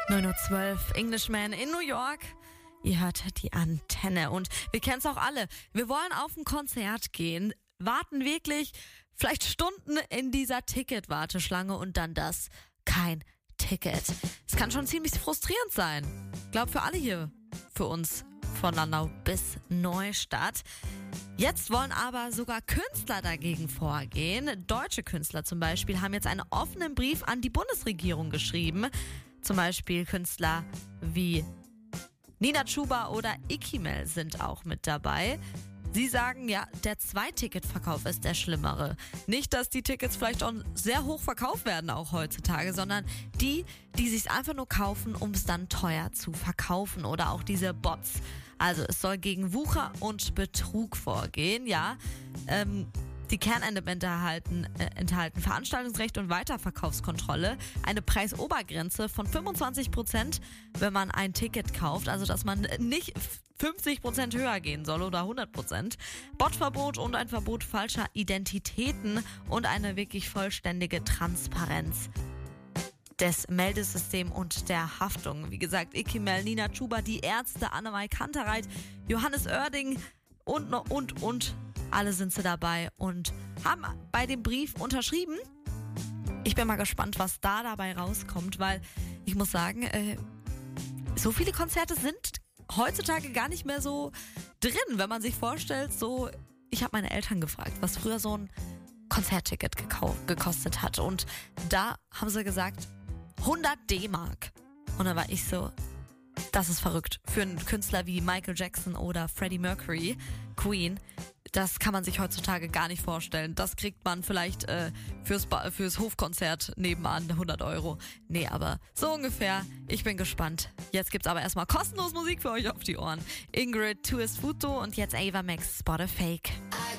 9:12 Uhr, Englishman in New York. Ihr hört die Antenne und wir kennen es auch alle. Wir wollen auf ein Konzert gehen, warten wirklich vielleicht Stunden in dieser Ticketwarteschlange und dann kein Ticket. Es kann schon ziemlich frustrierend sein. Ich glaube für alle hier, für uns von Landau bis Neustadt. Jetzt wollen aber sogar Künstler dagegen vorgehen. Deutsche Künstler zum Beispiel haben jetzt einen offenen Brief an die Bundesregierung geschrieben. Zum Beispiel Künstler wie Nina Chuba oder Ikimel sind auch mit dabei. Sie sagen, ja, der Zweiticketverkauf ist der schlimmere. Nicht, dass die Tickets vielleicht auch sehr hoch verkauft werden, auch heutzutage, sondern die sich's einfach nur kaufen, um es dann teuer zu verkaufen. Oder auch diese Bots. Also es soll gegen Wucher und Betrug vorgehen, ja. Die Kernelemente enthalten Veranstaltungsrecht und Weiterverkaufskontrolle, eine Preisobergrenze von 25%, wenn man ein Ticket kauft, also dass man nicht 50% höher gehen soll oder 100%, Botverbot und ein Verbot falscher Identitäten und eine wirklich vollständige Transparenz des Meldesystems und der Haftung. Wie gesagt, Ikimel, Nina Chuba, die Ärzte, Annemai Kantereit, Johannes Oerding und alle sind sie dabei und haben bei dem Brief unterschrieben. Ich bin mal gespannt, was da dabei rauskommt, weil ich muss sagen, so viele Konzerte sind heutzutage gar nicht mehr so drin, wenn man sich vorstellt, so, ich habe meine Eltern gefragt, was früher so ein Konzertticket gekostet hat und da haben sie gesagt, 100 D-Mark. Und dann war ich so, das ist verrückt. Für einen Künstler wie Michael Jackson oder Freddie Mercury, Queen, das kann man sich heutzutage gar nicht vorstellen. Das kriegt man vielleicht fürs Hofkonzert nebenan, 100 Euro. Nee, aber so ungefähr. Ich bin gespannt. Jetzt gibt's aber erstmal kostenlos Musik für euch auf die Ohren. Ingrid, Tu es Futo und jetzt Ava Max, Spot a Fake.